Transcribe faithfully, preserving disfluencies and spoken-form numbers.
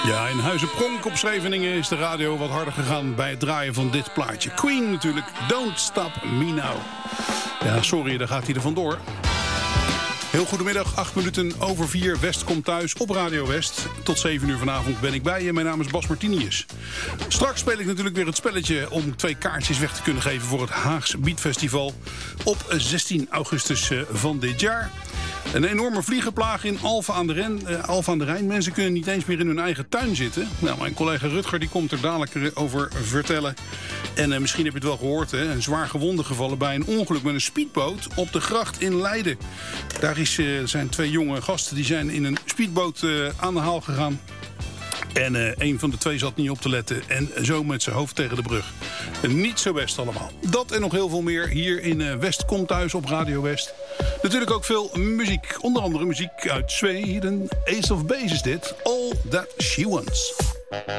Ja, in Huizen Pronk op Scheveningen is de radio wat harder gegaan bij het draaien van dit plaatje. Queen natuurlijk, Don't Stop Me Now. Ja, sorry, daar gaat hij er vandoor. Heel goedemiddag, acht minuten over vier. West komt thuis op Radio West. Tot zeven uur vanavond ben ik bij je. Mijn naam is Bas Martinius. Straks speel ik natuurlijk weer het spelletje om twee kaartjes weg te kunnen geven voor het Haags Beatfestival op zestien augustus van dit jaar. Een enorme vliegenplaag in Alphen aan de Rijn. Uh, Alphen aan de Rijn. Mensen kunnen niet eens meer in hun eigen tuin zitten. Nou, mijn collega Rutger die komt er dadelijk over vertellen. En uh, misschien heb je het wel gehoord, hè? Een zwaar gewonde gevallen bij een ongeluk met een speedboot op de gracht in Leiden. Daar is, uh, zijn twee jonge gasten die zijn in een speedboot uh, aan de haal gegaan. En uh, een van de twee zat niet op te letten en zo met zijn hoofd tegen de brug. Niet zo best allemaal. Dat en nog heel veel meer hier in uh, West komt thuis op Radio West. Natuurlijk ook veel muziek. Onder andere muziek uit Zweden. Ace of Base is dit. All That She Wants.